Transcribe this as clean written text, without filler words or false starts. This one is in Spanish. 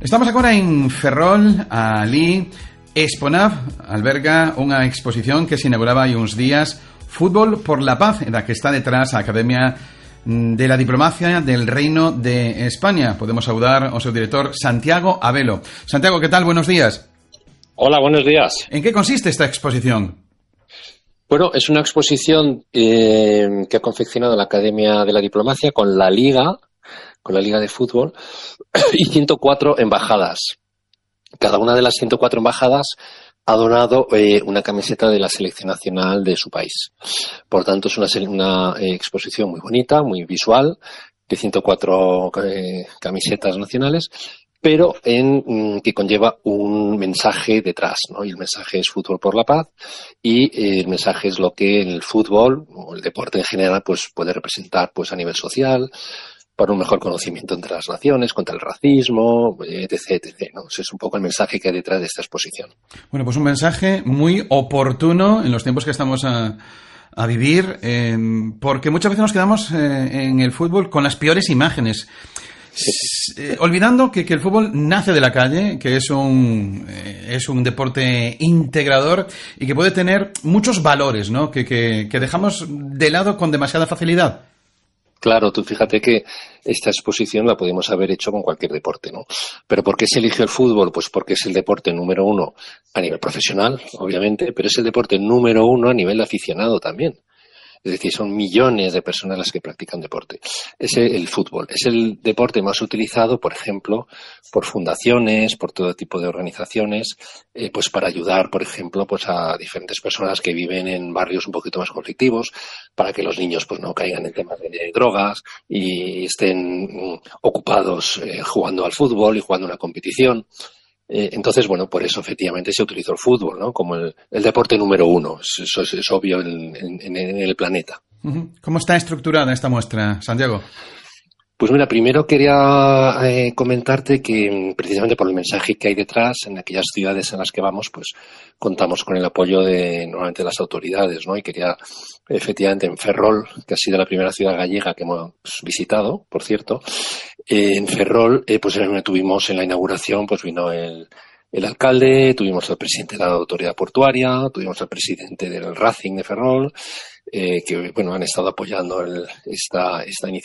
Estamos agora en Ferrol, ali Exponav alberga unha exposición que se inauguraba hai uns días, Fútbol por la Paz, da que está detrás a Academia de la Diplomacia del Reino de España. Podemos saudar ao seu director Santiago Abelo. Santiago, ¿qué tal? Buenos días. Hola, buenos días. ¿En qué consiste esta exposición? Bueno, es una exposición que ha confeccionado la Academia de la Diplomacia con la Liga de Fútbol y 104 embajadas. Cada una de las 104 embajadas ha donado una camiseta de la selección nacional de su país. Por tanto, es una exposición muy bonita, muy visual, de 104 camisetas nacionales, pero que conlleva un mensaje detrás, ¿no? Y el mensaje es Fútbol por la Paz, y el mensaje es lo que el fútbol, o el deporte en general, pues puede representar pues a nivel social, para un mejor conocimiento entre las naciones, contra el racismo, etc., ¿no? Ese es un poco el mensaje que hay detrás de esta exposición. Bueno, pues un mensaje muy oportuno en los tiempos que estamos a vivir, porque muchas veces nos quedamos en el fútbol con las peores imágenes. Olvidando que el fútbol nace de la calle, que es un deporte integrador y que puede tener muchos valores, ¿no? Que dejamos de lado con demasiada facilidad. Claro, tú fíjate que esta exposición la podemos haber hecho con cualquier deporte, ¿no? Pero ¿por qué se eligió el fútbol? Pues porque es el deporte número uno a nivel profesional, obviamente, pero es el deporte número uno a nivel aficionado también. Es decir, son millones de personas las que practican deporte. Es el fútbol. Es el deporte más utilizado, por ejemplo, por fundaciones, por todo tipo de organizaciones, pues para ayudar, por ejemplo, pues a diferentes personas que viven en barrios un poquito más conflictivos, para que los niños pues no caigan en temas de drogas y estén ocupados jugando al fútbol y jugando una competición. Entonces, bueno, por eso efectivamente se utilizó el fútbol, ¿no? Como el deporte número uno. Eso es obvio en el planeta. ¿Cómo está estructurada esta muestra, Santiago? Pues mira, primero quería comentarte que precisamente por el mensaje que hay detrás, en aquellas ciudades en las que vamos, pues contamos con el apoyo de normalmente las autoridades, ¿no? Y quería, efectivamente, en Ferrol, que ha sido la primera ciudad gallega que hemos visitado, por cierto, en Ferrol, pues tuvimos en la inauguración, pues vino el alcalde, tuvimos al presidente de la autoridad portuaria, tuvimos al presidente del Racing de Ferrol, que bueno, han estado apoyando esta iniciativa.